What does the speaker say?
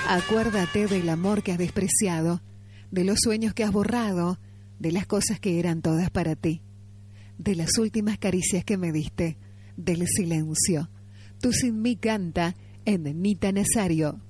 Acuérdate del amor que has despreciado, de los sueños que has borrado, de las cosas que eran todas para ti, de las últimas caricias que me diste, del silencio. Tú sin mí canta en Nita Nazario.